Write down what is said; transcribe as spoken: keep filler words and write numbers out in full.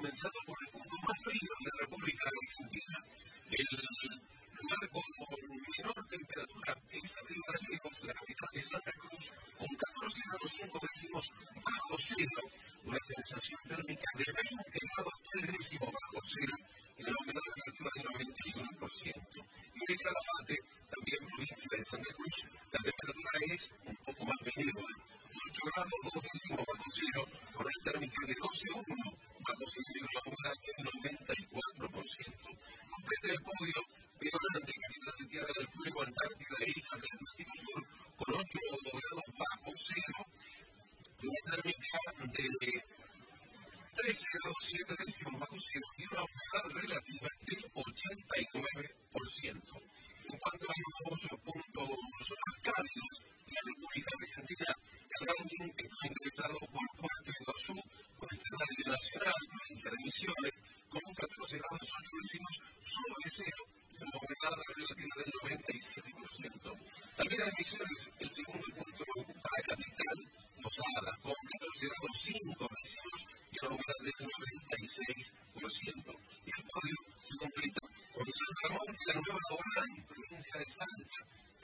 comenzando por el punto más frío de la República Argentina. El lugar con menor temperatura es Río Gallegos, la capital de Santa Cruz, con catorce grados cinco décimos bajo cero, una sensación térmica de veinte grados tres décimos bajo cero y una humedad relativa del noventa y uno por ciento. Y en Calafate, también provincia de Santa Cruz, la temperatura es un poco más benévola, ocho grados dos décimos bajo cero, con una térmica de doce coma uno bajo cero y una humedad del noventa y cuatro por ciento. Completa el podio Río Grande, capital de Tierra del Fuego, Antártida e Islas del Atlántico Sur, con ocho grados bajo cero, una térmica de trece grados siete décimos bajo cero y una humedad relativa del ochenta y nueve por ciento. En cuanto a los puntos más cálidos de la República Argentina, el ranking está encabezado por Puerto Iguazú, con el Radio Nacional, provincia de Misiones, con catorce grados ocho décimos sobre cero, y una humedad relativa del noventa y siete por ciento. También en Misiones, el segundo punto lo ocupa la capital, Posada, con catorce grados cinco décimos y una humedad del noventa y seis por ciento.